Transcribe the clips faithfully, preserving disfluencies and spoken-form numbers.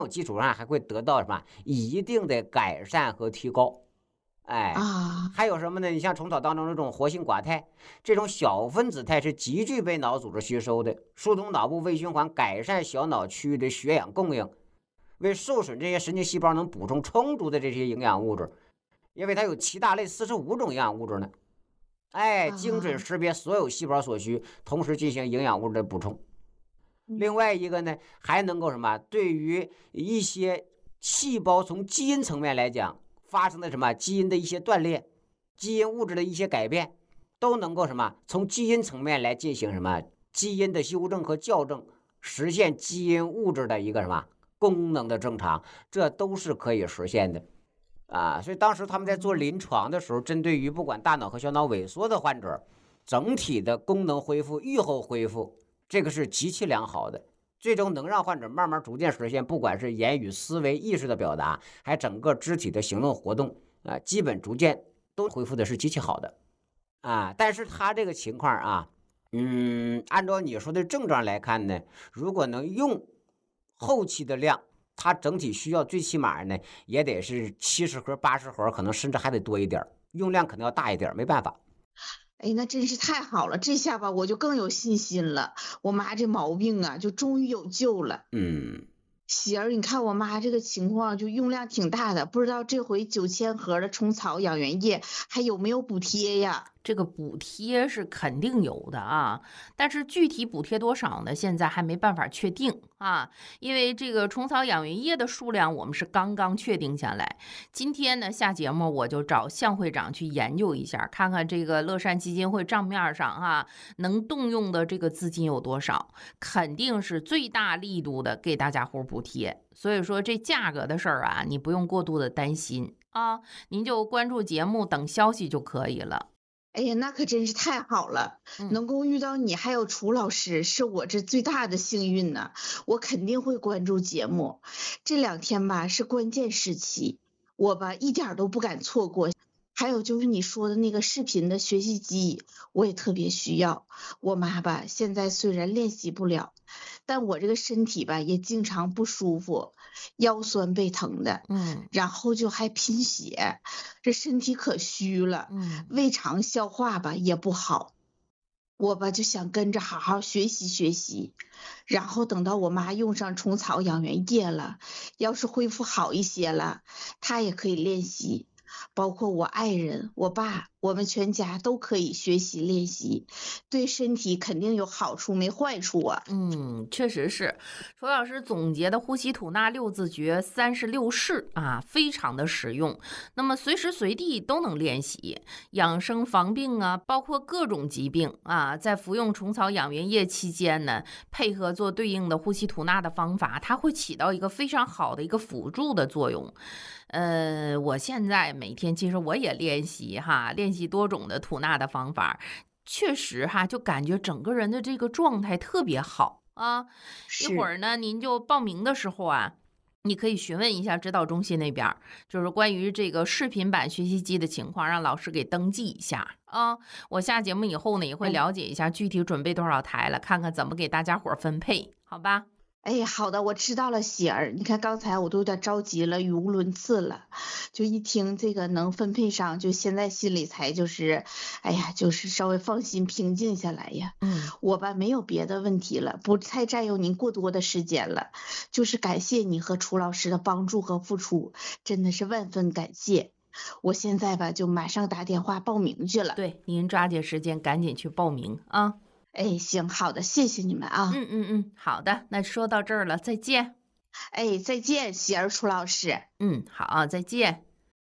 基础上还会得到什么一定的改善和提高。哎， 啊， 还有什么呢？你像虫草当中这种活性寡肽，这种小分子肽是极具被脑组织吸收的，疏通脑部微循环，改善小脑区域的血氧供应，为受损这些神经细胞能补充充足的这些营养物质，因为它有七大类四十五种营养物质呢。哎，精准啊， 识别所有细胞所需，同时进行营养物质的补充。另嗯， 外一个呢，还能够什么？对于一些细胞从基因层面来讲发生的什么基因的一些断裂、基因物质的一些改变，都能够什么从基因层面来进行什么基因的修正和校正，实现基因物质的一个什么功能的正常，这都是可以实现的。啊，所以当时他们在做临床的时候，针对于不管大脑和小脑萎缩的患者，整体的功能恢复、预后恢复，这个是极其良好的，最终能让患者慢慢逐渐实现，不管是言语、思维、意识的表达，还整个肢体的行动活动啊，基本逐渐都恢复的是极其好的啊。但是他这个情况啊，嗯，按照你说的症状来看呢，如果能用后期的量。它整体需要最起码呢，也得是七十盒、八十盒，可能甚至还得多一点，用量可能要大一点，没办法。 哎，那真是太好了，这下吧我就更有信心了，我妈这毛病啊就终于有救了。 嗯， 喜儿，你看我妈这个情况就用量挺大的，不知道这回九千盒的虫草养元液还有没有补贴呀？ 这个补贴是肯定有的啊，但是具体补贴多少呢？现在还没办法确定啊，因为这个虫草养元液的数量我们是刚刚确定下来。今天呢，下节目我就找向会长去研究一下，看看这个乐善基金会账面上啊能动用的这个资金有多少，肯定是最大力度的给大家伙补贴。所以说这价格的事儿啊，你不用过度的担心啊，您就关注节目等消息就可以了。 哎呀，那可真是太好了， 嗯。 能够遇到你还有楚老师，是我这最大的幸运呢。我肯定会关注节目，这两天吧是关键时期，我吧一点儿都不敢错过。还有就是你说的那个视频的学习机，我也特别需要。我妈吧现在虽然练习不了，但我这个身体吧也经常不舒服，腰酸背疼的， 嗯然后就还贫血，这身体可虚了， 嗯胃肠消化吧也不好。我吧就想跟着好好学习学习，然后等到我妈用上虫草养元液了，要是恢复好一些了，她也可以练习，包括我爱人、我爸，我们全家都可以学习练习，对身体肯定有好处，没坏处啊。 嗯，确实是，楚老师总结的呼吸吐纳六字诀三十六式啊，非常的实用。那么随时随地都能练习，养生防病啊，包括各种疾病啊，在服用虫草养元液期间呢，配合做对应的呼吸吐纳的方法，它会起到一个非常好的一个辅助的作用。呃，我现在每天其实我也练习哈，练习多种的吐纳的方法，确实哈，就感觉整个人的这个状态特别好啊。一会是， 儿呢，您就报名的时候啊，你可以询问一下指导中心那边，就是关于这个视频版学习机的情况，让老师给登记一下啊。我下节目以后呢，也会哎。 了解一下具体准备多少台了，看看怎么给大家伙分配，好吧？ 哎，好的，我知道了，喜儿。你看刚才我都有点着急了，语无伦次了。就一听这个能分配上，就现在心里才就是，哎呀，就是稍微放心平静下来呀。 嗯。 我吧没有别的问题了，不太占用您过多的时间了，就是感谢你和楚老师的帮助和付出，真的是万分感谢。我现在吧就马上打电话报名去了。 对，您抓紧时间赶紧去报名啊。 哎，行，好的，谢谢你们啊。 嗯嗯嗯，好的，那说到这儿了，再见。 哎，再见，喜儿楚老师。 嗯，好，再见。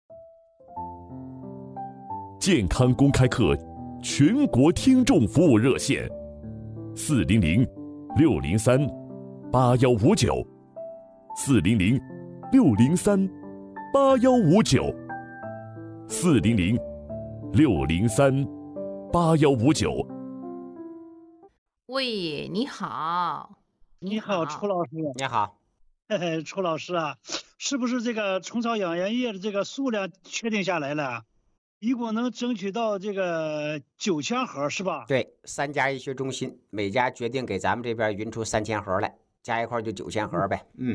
健康公开课全国听众服务热线：四零零六零三八幺五九，四零零六零三八幺五九，四零零六零三八幺五九。 喂，你好， 你好，楚老师。 你好， 嘿嘿，楚老师啊，是不是这个虫草养元液的这个数量确定下来了？一共能争取到这个九千盒是吧？ 对，三家医学中心每家决定给咱们这边匀出三千盒来，加一块就九千盒呗。嗯，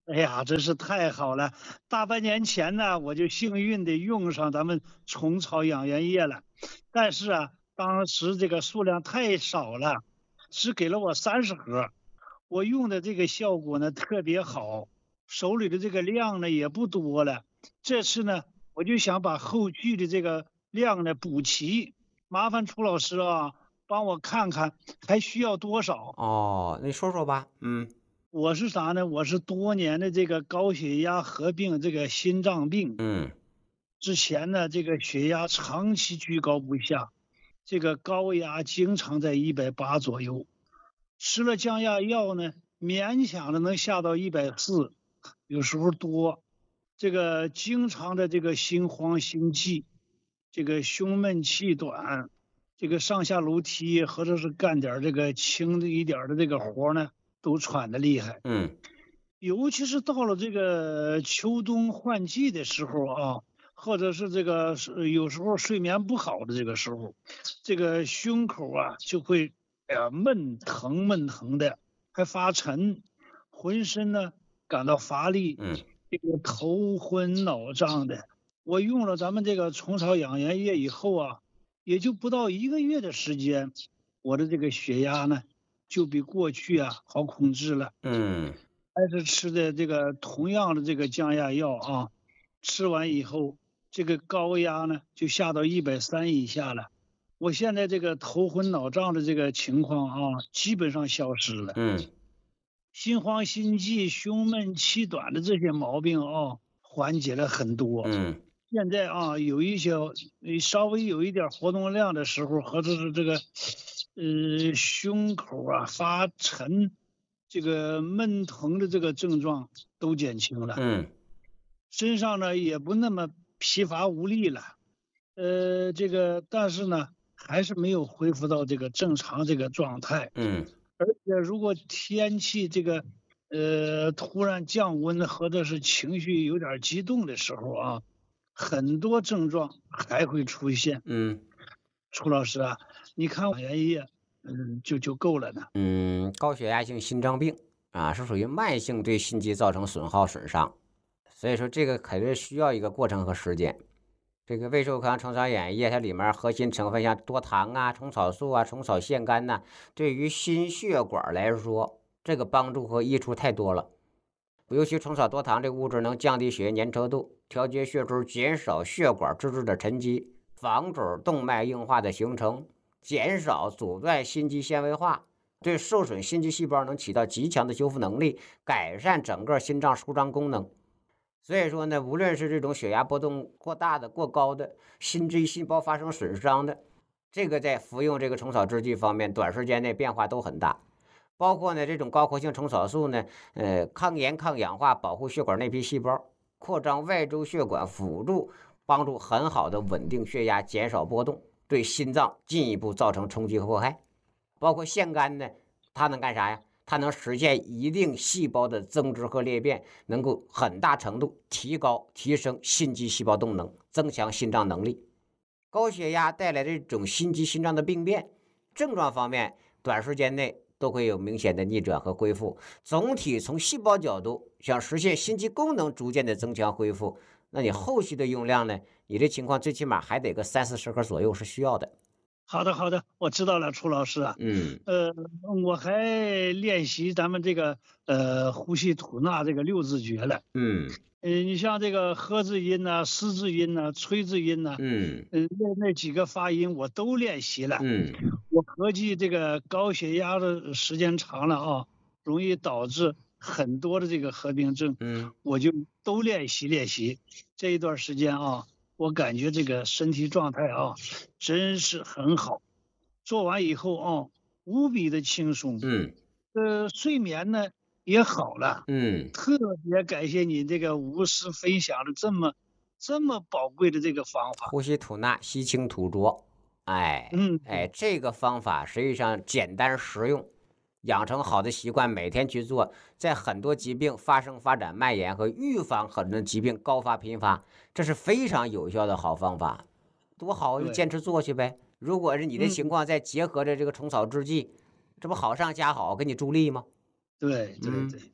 哎呀，真是太好了！大半年前呢，我就幸运的用上咱们虫草养颜液了，但是啊，当时这个数量太少了，只给了我三十盒，我用的这个效果呢特别好，手里的这个量呢也不多了。这次呢，我就想把后续的这个量呢补齐，麻烦楚老师啊，帮我看看还需要多少。 哦，你说说吧。嗯我是啥呢？我是多年的这个高血压合并这个心脏病， 嗯之前呢这个血压长期居高不下，这个高压经常在一百八左右，吃了降压药呢，勉强的能下到一百四，有时候多。这个经常的这个心慌心悸，这个胸闷气短，这个上下楼梯或者是干点这个轻的一点的这个活呢，都喘得厉害。 嗯尤其是到了这个秋冬换季的时候啊，或者是这个是有时候睡眠不好的这个时候，这个胸口啊就会哎呀闷疼闷疼的，还发沉，浑身呢感到乏力， 嗯这个头昏脑胀的。我用了咱们这个虫草养颜液以后啊，也就不到一个月的时间，我的这个血压呢就比过去啊好控制了。 嗯还是吃的这个同样的这个降压药啊，吃完以后，这个高压呢就下到一百三以下了。我现在这个头昏脑胀的这个情况啊，基本上消失了。 嗯心慌心悸、胸闷气短的这些毛病啊，缓解了很多。 嗯现在啊，有一些呃稍微有一点活动量的时候，或者是这个呃胸口啊发沉，这个闷疼的这个症状都减轻了， 嗯身上呢也不那么疲乏无力了。呃，这个但是呢，还是没有恢复到这个正常这个状态。 嗯而且如果天气这个呃突然降温，或者是情绪有点激动的时候啊，很多症状还会出现。 嗯楚老师啊，你看养颜液，嗯，就就够了呢。 嗯，高血压性心脏病啊，是属于慢性对心肌造成损耗损伤，所以说这个肯定需要一个过程和时间。这个胃寿康虫草养液，它里面核心成分像多糖啊、虫草素啊、虫草腺苷呐、对于心血管来说，这个帮助和益处太多了。尤其虫草多糖这物质能降低血液粘稠度，调节血流，减少血管脂质的沉积，防止动脉硬化的形成，减少阻断心肌纤维化，对受损心肌细胞能起到极强的修复能力，改善整个心脏舒张功能。所以说呢，无论是这种血压波动过大的、过高的，心肌细胞发生损伤的，这个在服用这个虫草制剂方面，短时间内变化都很大。包括呢这种高活性虫草素呢，呃，抗炎、抗氧化，保护血管内皮细胞，扩张外周血管，辅助帮助很好的稳定血压，减少波动，对心脏进一步造成冲击和迫害。包括腺苷呢，它能干啥呀？它能实现一定细胞的增殖和裂变，能够很大程度提高、提升心肌细胞动能，增强心脏能力。高血压带来的这种心肌、心脏的病变症状方面，短时间内都会有明显的逆转和恢复。总体从细胞角度，想实现心肌功能逐渐的增强恢复，那你后续的用量呢？你这情况最起码还得个三四十盒左右是需要的。 好的，好的，我知道了，楚老师啊。 嗯呃，我还练习咱们这个呃呼吸吐纳这个六字诀了。 嗯呃，你像这个呵字音呐、嘶字音呐、吹字音呐， 嗯嗯，那那几个发音我都练习了。 嗯我合计这个高血压的时间长了啊，容易导致很多的这个合并症， 嗯我就都练习练习。这一段时间啊，我感觉这个身体状态啊，真是很好。做完以后啊，无比的轻松。 嗯呃，睡眠呢也好了。 嗯特别感谢你这个无私分享的这么这么宝贵的这个方法。 呼吸吐纳，吸清吐浊。哎嗯， 哎，这个方法实际上简单实用，养成好的习惯，每天去做，在很多疾病发生、发展、蔓延和预防很多疾病高发频发，这是非常有效的好方法。多好，就对坚持做去呗。如果是你的嗯情况，再结合着这个虫草制剂，这不好上加好，给你助力吗？ 对对嗯对。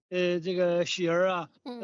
呃这个喜儿啊。 嗯。